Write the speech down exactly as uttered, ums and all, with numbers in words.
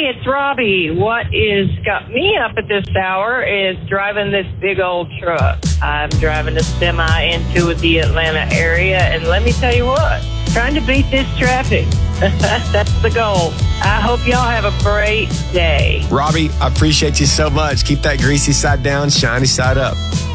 it's Robbie. What is got me up at this hour is driving this big old truck. I'm driving a semi into the Atlanta area, and let me tell you what, trying to beat this traffic. That's the goal. I hope y'all have a great day. Robbie, I appreciate you so much. Keep that greasy side down, shiny side up.